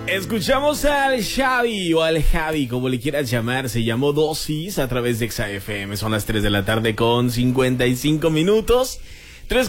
Escuchamos al Xavi o al Javi, como le quieras llamar. Se llamó Dosis a través de XAFM. Son las 3 de la tarde con 55 minutos.